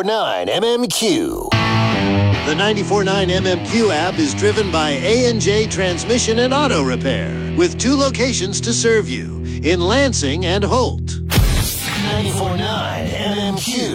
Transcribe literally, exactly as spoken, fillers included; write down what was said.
ninety-four point nine M M Q. The ninety-four point nine M M Q app is driven by A and J Transmission and Auto Repair, with two locations to serve you, in Lansing and Holt. ninety-four point nine M M Q.